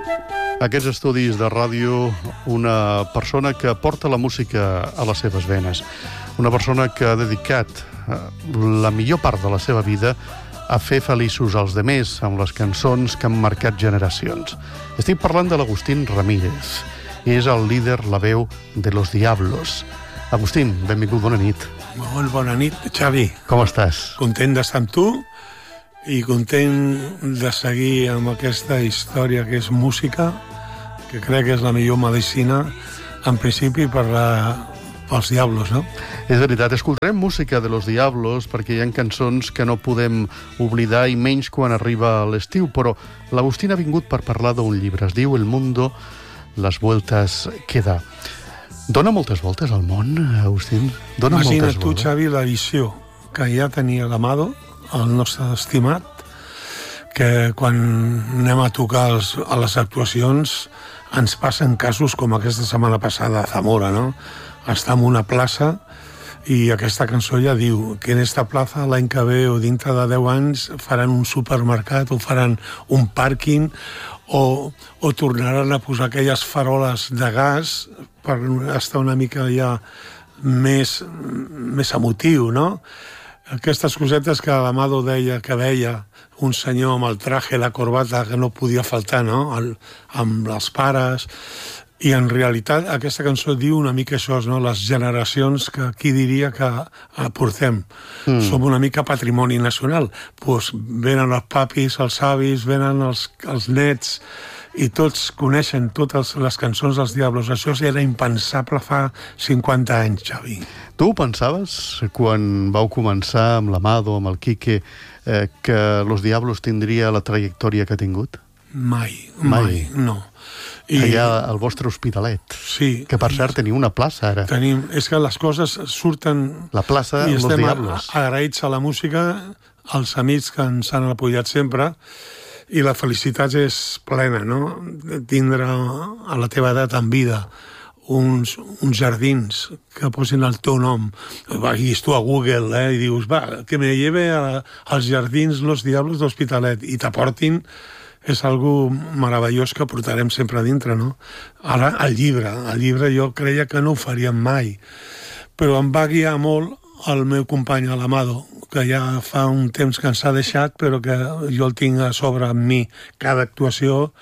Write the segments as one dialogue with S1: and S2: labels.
S1: Aquests estudis de ràdio, una persona que porta la música a les seves venes, una persona que ha dedicat la millor part de la seva vida a fer feliços als demés amb les cançons que han marcat generacions. Estic parlant de l'Agustín Ramírez. És el líder, la veu de Los Diablos. Agustín, benvingut, bona nit.
S2: Molt bona nit, Xavi.
S1: Com estàs?
S2: Content d'estar amb tu i content de seguir amb aquesta història que és música, que crec que és la millor medicina, en principi, pels Diablos, no?
S1: És veritat, escoltarem música de Los Diablos perquè hi ha cançons que no podem oblidar i menys quan arriba l'estiu, però l'Agustín ha vingut per parlar d'un llibre. Es diu El mundo, las vueltas que da. Dona moltes voltes al món, Agustín? Dona
S2: Imagina't
S1: moltes
S2: tu,
S1: voltes.
S2: Xavi, la visió que ja tenia l'Amado, el nostre estimat, que quan anem a tocar a les actuacions ens passen casos com aquesta setmana passada a Zamora, no? Està en una plaça i aquesta cançó ja diu que en esta plaça l'any que ve o dintre de 10 anys faran un supermercat o faran un pàrquing o tornaran a posar aquelles faroles de gas per estar una mica ja més emotiu, no? Aquestes cosetes que l'Amado deia que veia un senyor amb el traje, la corbata, que no podia faltar, no? Amb els pares. I en realitat aquesta cançó diu una mica això, no? Les generacions que qui diria que portem. Som una mica patrimoni nacional. Pues venen els papis, els avis, venen els nets, i tots coneixen totes les cançons dels Diablos. Això era impensable fa 50 anys, Xavi.
S1: Tu ho pensaves quan vau començar amb l'Amado, amb el Quique, que Los Diablos tindria la trajectòria que ha tingut?
S2: Mai, no.
S1: Allà al vostre Hospitalet.
S2: Sí.
S1: Que per cert teniu una plaça ara.
S2: És que les coses surten...
S1: La plaça
S2: i
S1: Los Diablos.
S2: Estem agraïts a la música, als amics que ens han apoyat sempre, i la felicitat és plena, no? Tindre a la teva edat en vida uns jardins que posin el teu nom. Vagis tu a Google, i dius, que me lleve als jardins Los Diablos d'Hospitalet, i t'aportin. És algo meravellós que portarem sempre a dintre, no? Ara, el llibre jo creia que no ho faríem mai, però em va guiar molt el meu company, l'Amado, que ja fa un temps que ens ha deixat, però que jo el tinc a sobre amb mi. Cada actuació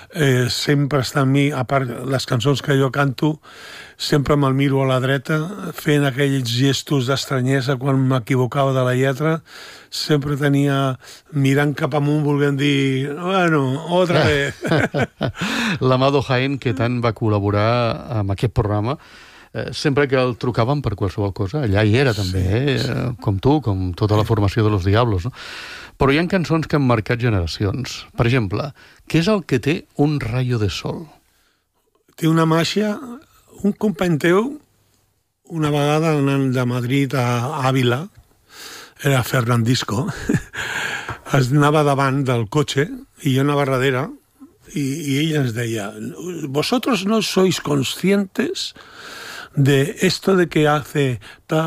S2: sempre està amb mi, a part les cançons que jo canto, sempre me'l miro a la dreta, fent aquells gestos d'estranyesa quan m'equivocava de la lletra, sempre tenia mirant cap amunt, volent dir, bueno, otra vez.
S1: L'Amado Jaén, que tant va col·laborar amb aquest programa, sempre que el trucàvem per qualsevol cosa, allà hi era també, com tu, com tota la formació de Los Diablos, no? Però hi ha cançons que han marcat generacions. Per exemple, què és el que té Un rayo de sol?
S2: Té una màgia. Un company teu, una vegada anant de Madrid a Ávila, era Fernandisco, es anava davant del cotxe i jo anava darrere, y ella ens deia, vosotros no sois conscientes de esto de que hace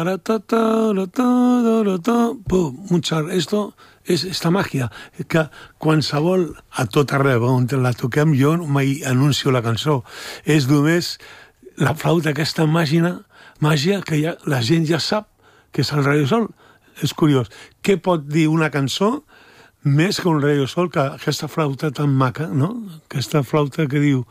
S2: esto és esta màgia, que qualsevol a tot arreu on la toquem jo mai anuncio la cançó, és només la flauta, aquesta màgia que ja, la gent ja sap que és el rayo sol. És curiós. Què pot dir una cançó més que un rayo sol, que aquesta flauta tan maca, no? Aquesta flauta que diu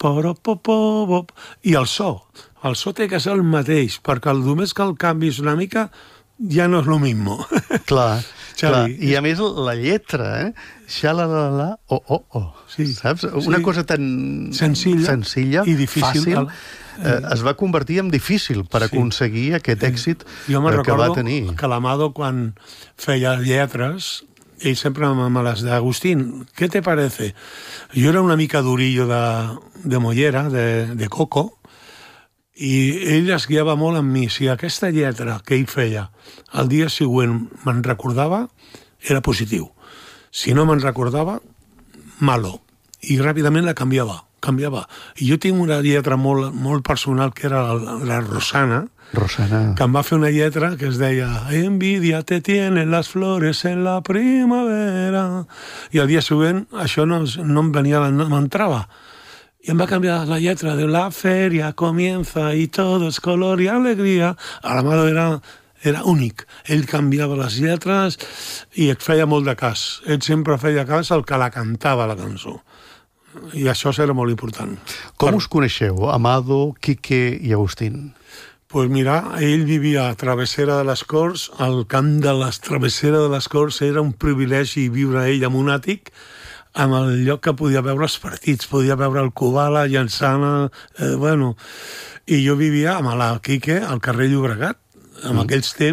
S2: i el so té que ser el mateix, perquè només que el canvis una mica ja no és lo mismo.
S1: Clar. I a més la lletra, xa-la-la-la,
S2: sí,
S1: saps? Una cosa tan
S2: senzilla
S1: i difícil, fàcil, es va convertir en difícil per aconseguir aquest èxit que va tenir. Jo
S2: me recordo que l'Amado, quan feia lletres, ell sempre me les deia, Agustín, ¿qué te parece? Jo era una mica durillo de mollera, de coco, i ell es guiava molt amb mi. Si aquesta lletra que ell feia el dia següent me'n recordava, era positiu. Si no me'n recordava, malo. I ràpidament la canviava. canviava. I jo tinc una lletra molt personal, que era la Rosana, que em va fer una lletra que es deia envidia te tienen las flores en la primavera, i al dia següent això no em venia, no m'entrava, i em va canviar la lletra de la feria comienza y todo es color y alegría. Amado era únic, ell canviava les lletres i et feia molt de cas, ell sempre feia cas al que la cantava la cançó, i això era molt important.
S1: Com us coneixeu, Amado, Quique i Agustín?
S2: Pues mira, ell vivia a Travessera de les Corts, al camp de la Travessera de les Corts era un privilegi viure ell amb un àtic, amb el lloc que podia veure els partits, podia veure el Kubala, Llançana, i jo vivia amb la Quique al carrer Llobregat, en aquells temps